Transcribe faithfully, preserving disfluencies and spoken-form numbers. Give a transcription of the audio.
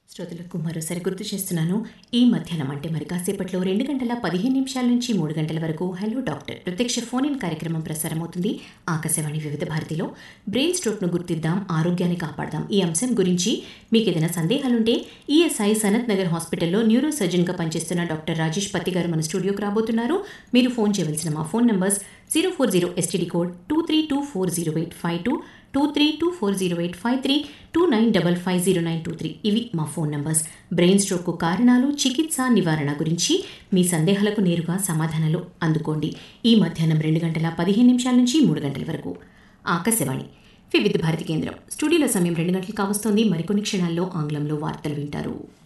శ్రోతలకు మరోసారి గుర్తు చేస్తున్నాను. ఈ మధ్యాహ్నం అంటే మరి కాసేపట్లో రెండు గంటల పదిహేను నిమిషాల నుంచి మూడు గంటల వరకు హలో డాక్టర్ ప్రత్యక్ష ఫోన్ ఇన్ కార్యక్రమం ప్రసారమవుతుంది ఆకాశవాణి వివిధ భారతిలో. బ్రెయిన్ స్ట్రోక్ను గుర్తిద్దాం, ఆరోగ్యాన్ని కాపాడదాం ఈ అంశం గురించి మీకు ఏదైనా సందేహాలుంటే ఈఎస్ఐ సనత్ నగర్ హాస్పిటల్లో న్యూరో సర్జన్గా పనిచేస్తున్న డాక్టర్ రాజేష్ పత్తి గారు మన స్టూడియోకి రాబోతున్నారు. మీరు ఫోన్ చేయవలసిన మా phone numbers zero four zero STD code two three two four zero eight five two two three two four zero eight five three two nine double five zero nine two three ఇవి మా phone numbers. Brain స్ట్రోక్కు కారణాలు, చికిత్స, నివారణ గురించి మీ సందేహాలకు నేరుగా సమాధానాలు అందుకోండి. ఈ మధ్యాహ్నం రెండు గంటల పదిహేను నిమిషాల నుంచి మూడు గంటల వరకు. ఆకాశవాణి వివిధ భారతి కేంద్రం స్టూడియోలో సమయం రెండు గంటలు కావస్తోంది. మరికొన్ని క్షణాల్లో ఆంగ్లంలో వార్తలు వింటారు.